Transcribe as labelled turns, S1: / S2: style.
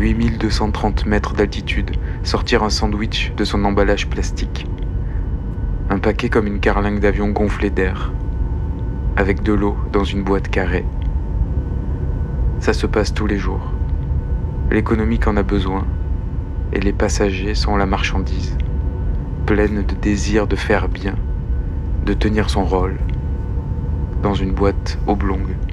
S1: 8230 mètres d'altitude, sortir un sandwich de son emballage plastique. Un paquet comme une carlingue d'avion gonflée d'air, avec de l'eau dans une boîte carrée. Ça se passe tous les jours. L'économique en a besoin, et les passagers sont la marchandise, pleine de désir de faire bien, de tenir son rôle, dans une boîte oblongue.